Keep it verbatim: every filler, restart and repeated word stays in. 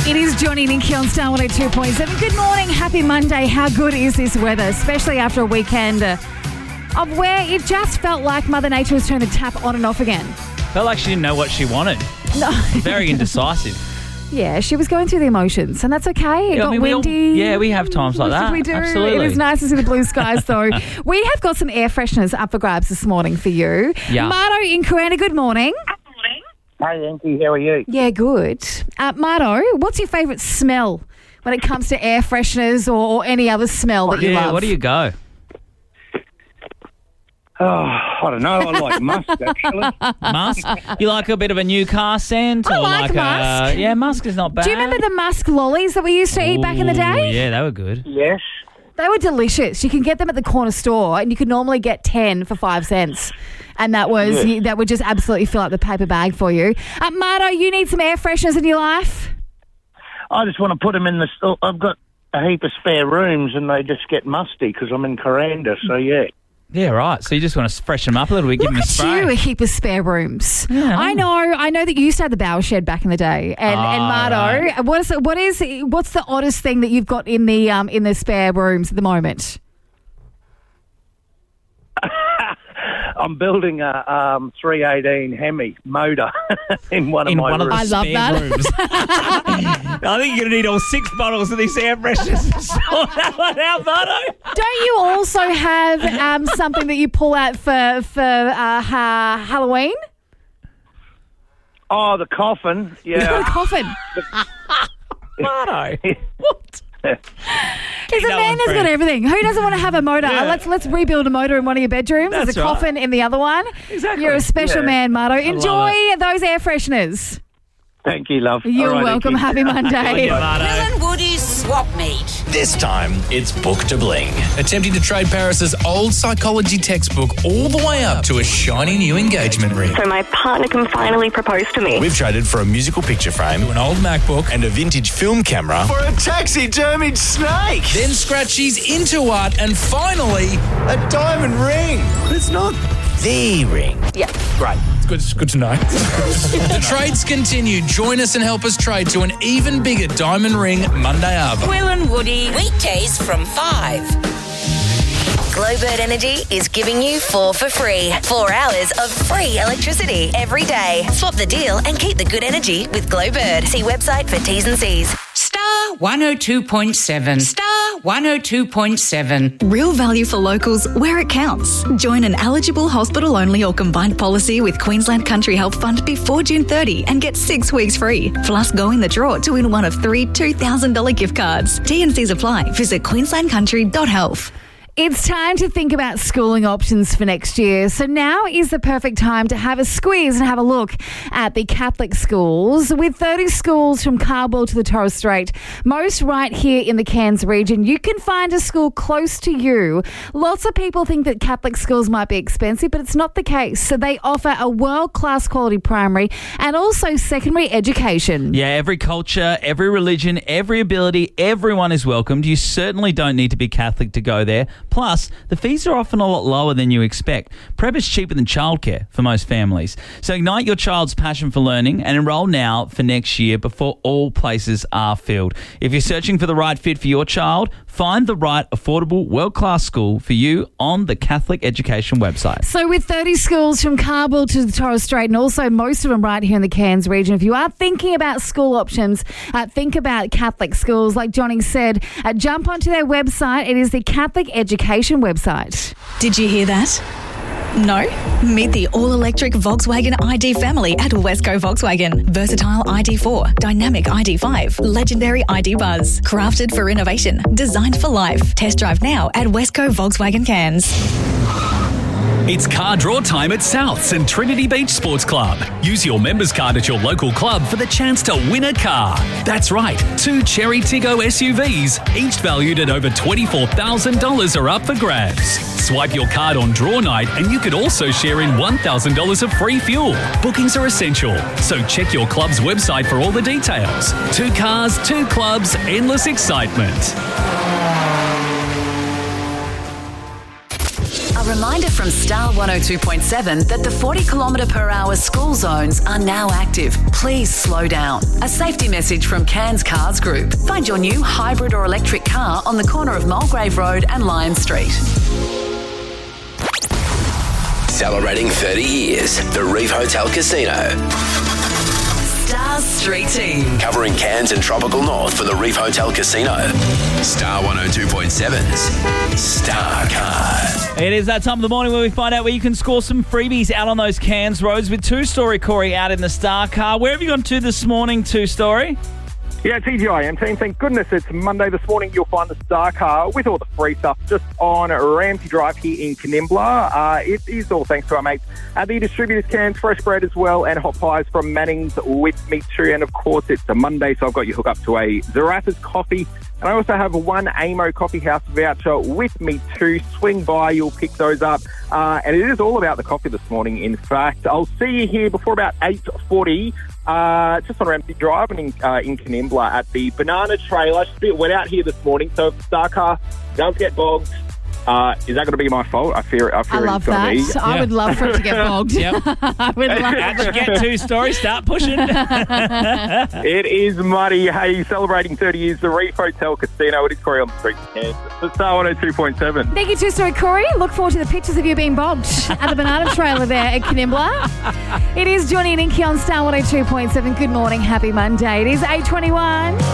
It is Johnny and Nikki on Star one oh two point seven. Good morning. Happy Monday. How good is this weather, especially after a weekend uh, of where it just felt like Mother Nature was turning the tap on and off again. Felt like she didn't know what she wanted. No. Very indecisive. Yeah, she was going through the emotions, and that's okay. It Yeah, I got mean, we all- windy. yeah, we have times like that. We do. Absolutely. It is nice to see the blue skies, though. We have got some air fresheners up for grabs this morning for you. Yeah. Marto in Kuranda, good morning. Hey, Yankee, how are you? Yeah, good. Uh, Marto, what's your favourite smell when it comes to air fresheners or, or any other smell that you yeah, love? what do you go? Oh, I don't know. I like musk, actually. Musk? You like a bit of a new car scent? I or like a, musk. Yeah, musk is not bad. Do you remember the musk lollies that we used to eat back in the Ooh, day? Yeah, they were good. Yes. They were delicious. You can get them at the corner store, and you could normally get ten for five cents. And that was Yeah. that would just absolutely fill up the paper bag for you. Uh, Marto, you need some air fresheners in your life? I just want to put them in the store. I've got a heap of spare rooms and they just get musty because I'm in Kuranda, so yeah. Yeah, right. So you just want to freshen them up a little bit, give Look them a at spray. you, a heap of spare rooms. Yeah. I know. I know that you used to have the bower shed back in the day. And, and Ah, Marto, right. what is what is what's the oddest thing that you've got in the um in the spare rooms at the moment? I'm building a um, three eighteen Hemi motor in one of in my one of rooms. the I love spare that. rooms. I think you're going to need all six bottles of this air fresheners to sort that one out, Marto. Don't you also have um something that you pull out for for uh, ha- Halloween? Oh, the coffin. You've got a Yeah. coffin. Marto. What? He's a that man one, that's got friend. everything. Who doesn't want to have a motor? Yeah. Uh, let's let's rebuild a motor in one of your bedrooms. There's That's a right. coffin in the other one. Exactly. You're a special Yeah. man, Marto. love Enjoy those air fresheners. Thank you, love. You're All right, welcome. Yankee. Happy Monday. Yeah, Marto. Will and Woody's swap meet. This time, it's Book to Bling. Attempting to trade Paris's old psychology textbook all the way up to a shiny new engagement ring. So my partner can finally propose to me. We've traded for a musical picture frame To an old MacBook. and a vintage film camera for a taxidermied snake. Then Scratchy's into art and finally... A diamond ring. But it's not the ring. Yeah. Great. It's good, it's good to know. The trades continue. Join us and help us trade to an even bigger diamond ring Monday Arvo. Will and Woody. Weekdays from five. Glowbird Energy is giving you four for free. Four hours of free electricity every day. Swap the deal and keep the good energy with Glowbird. See website for T's and C's. Star one oh two point seven. Star one oh two point seven. Real value for locals where it counts. Join an eligible hospital-only or combined policy with Queensland Country Health Fund before June thirtieth and get six weeks free. Plus, go in the draw to win one of three two thousand dollars gift cards. T and C's apply. Visit queensland country dot health. It's time to think about schooling options for next year. So now is the perfect time to have a squeeze and have a look at the Catholic schools. With thirty schools from Cardwell to the Torres Strait, most right here in the Cairns region, you can find a school close to you. Lots of people think that Catholic schools might be expensive, but it's not the case. So they offer a world-class quality primary and also secondary education. Yeah, every culture, every religion, every ability, everyone is welcomed. You certainly don't need to be Catholic to go there. Plus, the fees are often a lot lower than you expect. Prep is cheaper than childcare for most families. So ignite your child's passion for learning and enroll now for next year before all places are filled. If you're searching for the right fit for your child, find the right, affordable, world-class school for you on the Catholic Education website. So with thirty schools from Cardwell to the Torres Strait and also most of them right here in the Cairns region, if you are thinking about school options, uh, think about Catholic schools. Like Johnny said, uh, jump onto their website. It is the Catholic Education website. Did you hear that? No? Meet the all-electric Volkswagen I D family at Wesco Volkswagen. Versatile I D four, dynamic I D five, legendary I D Buzz. Crafted for innovation, designed for life. Test drive now at Wesco Volkswagen Cairns. It's car draw time at Souths and Trinity Beach Sports Club. Use your members card at your local club for the chance to win a car. That's right, two Cherry Tiggo S U Vs, each valued at over twenty-four thousand dollars, are up for grabs. Swipe your card on draw night and you could also share in one thousand dollars of free fuel. Bookings are essential, so check your club's website for all the details. Two cars, two clubs, endless excitement. A A reminder from Star one oh two point seven that the forty kilometre per hour school zones are now active. Please slow down. A safety message from Cairns Cars Group. Find your new hybrid or electric car on the corner of Mulgrave Road and Lion Street. Celebrating thirty years, the Reef Hotel Casino. Stars Street Team. Covering Cairns and Tropical North for the Reef Hotel Casino. Star one oh two point seven's Star Card. It is that time of the morning where we find out where you can score some freebies out on those Cairns roads with Two Story Corey out in the Star Car. Where have you gone to this morning, Two Story? Yeah, T G I M team. Thank goodness it's Monday this morning. You'll find the Star Car with all the free stuff just on Ramsey Drive here in Canimbla. Uh, it is all thanks to our mates at the Distributors Cairns, fresh bread as well, and hot pies from Manning's with me too. And of course, it's a Monday, so I've got you hooked up to a Zarratha's coffee. And I also have one A M O Coffee House voucher with me too. Swing by, you'll pick those up. Uh, and it is all about the coffee this morning, in fact. I'll see you here before about eight forty. Uh, just on Ramsey Drive and in, uh, in Canimbla at the Banana Trailer. It's a bit wet out here this morning, so if the Star Car does get bogged, uh, is that going to be my fault? I fear, I fear I love it's going that. to be. I Yeah. would love for it to get bogged. Yep. I would love How'd you get Two Story? Start pushing. It is muddy. Hey, celebrating thirty years, the Reef Hotel Casino. It is Corey on the street in Cairns. The Star one oh two point seven. Thank you, Two Story Corey. Look forward to the pictures of you being bogged at the Banana Trailer there at Canimbla. It is Johnny and Inky on Star one oh two point seven. Good morning. Happy Monday. It is eight twenty-one.